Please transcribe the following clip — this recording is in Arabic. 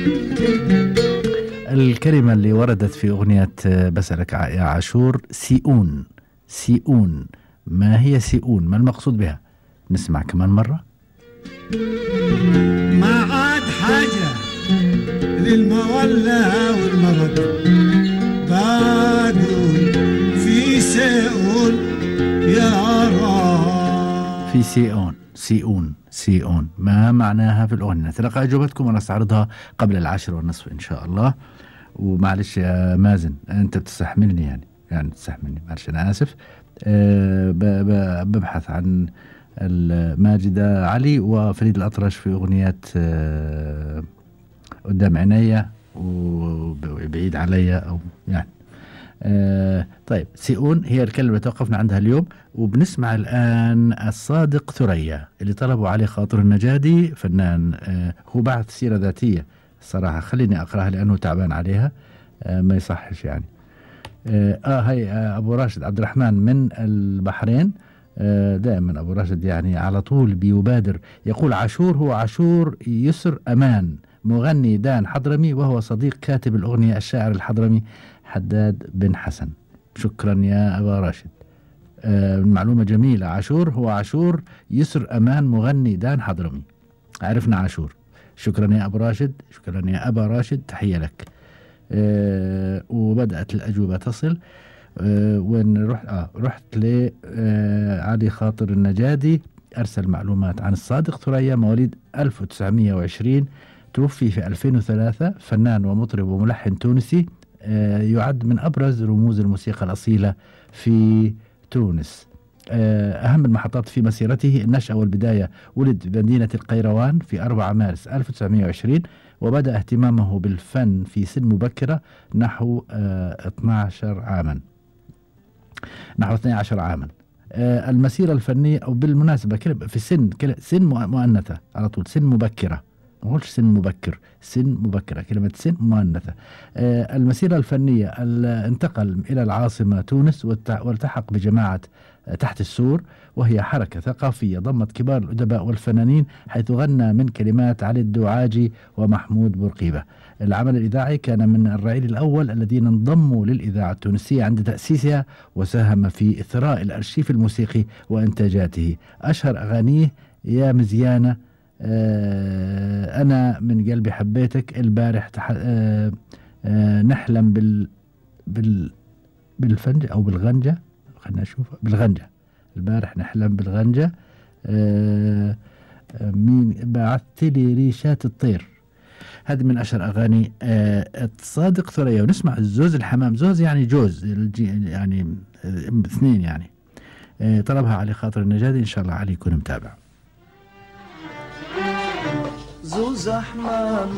الكلمة اللي وردت في أغنية بسألك يا عاشور سيئون. سيئون، ما هي سيئون؟ ما المقصود بها؟ نسمع كمان مرة. ما عاد حاجة للمولى والمرض، بقول في سيئون يا رب. في سيئون، سيئون، سيئون، ما معناها في الأغنية؟ نتلقى أجوبتكم ونستعرضها قبل 10:30 إن شاء الله. ومعلش يا مازن أنت بتستحملني، يعني تستحملني، معلش أنا آسف. ببحث عن ماجدة علي وفريد الأطرش في أغنية قدام عينيا وبعيد عليا، أو يعني طيب. سيئون هي الكلمة اللي توقفنا عندها اليوم. وبنسمع الآن الصادق ثريا اللي طلبوا عليه خاطر النجادي، فنان هو بعث سيرة ذاتية الصراحة، خليني أقرأها لأنه تعبان عليها، ما يصحش يعني. هاي أبو راشد عبد الرحمن من البحرين. دائما أبو راشد يعني على طول بيبادر، يقول عاشور هو عاشور يسر أمان، مغني دان حضرمي، وهو صديق كاتب الأغنية الشاعر الحضرمي حداد بن حسن. شكرا يا أبو راشد، معلومة جميلة. عاشور هو عاشور يسر أمان، مغني دان حضرمي. عرفنا عاشور. شكرا يا أبو راشد، شكرا يا أبا راشد، تحية لك. وبدأت الأجوبة تصل. وين رحت لعلي خاطر النجادي، أرسل معلومات عن الصادق ثريا، مواليد 1920، توفي في 2003، فنان ومطرب وملحن تونسي، يعد من أبرز رموز الموسيقى الأصيلة في تونس. أهم المحطات في مسيرته النشأة والبداية. ولد بمدينة القيروان في 4 مارس 1920، وبدأ اهتمامه بالفن في سن مبكرة، نحو 12 عاما. المسيرة الفنية، أو بالمناسبة في سن مؤنثة على طول، سن مبكرة، ما قلتش سن مبكر، سن مبكرة، كلمة سن مؤنثة. المسيرة الفنية انتقل إلى العاصمة تونس، والتحق بجماعة تحت السور، وهي حركة ثقافية ضمت كبار الأدباء والفنانين، حيث غنى من كلمات علي الدعاجي ومحمود بورقيبة. العمل الإذاعي كان من الرعيل الأول الذين انضموا للإذاعة التونسية عند تأسيسها، وساهم في إثراء الأرشيف الموسيقي وإنتاجاته. أشهر أغانيه يا مزيانة، أنا من قلبي حبيتك، البارح نحلم بالفنجة أو بالغنجة، خلنا نشوف، بالغنجة، البارح نحلم بالغنجة، مين بعثت لي ريشات الطير. هذه من أشهر أغاني الصادق ثريا. ونسمع الزوز الحمام، زوز يعني جوز، يعني 2 يعني. طلبها علي خاطر النجادي، إن شاء الله علي يكون متابع. زوز حمام